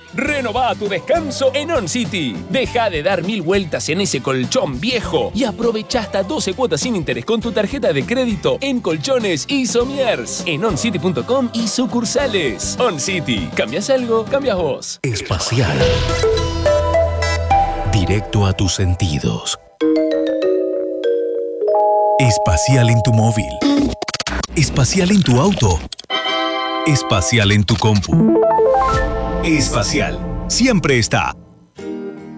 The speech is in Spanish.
Renová tu descanso en On City. Deja de dar 1000 vueltas en ese colchón viejo y aprovecha hasta 12 cuotas sin interés con tu tarjeta de crédito en colchones y somiers en oncity.com y sucursales. On City. ¿Cambias algo? Cambias vos. Espacial. Directo a tus sentidos. Espacial en tu móvil. Espacial en tu auto. Espacial en tu compu. Espacial. Siempre está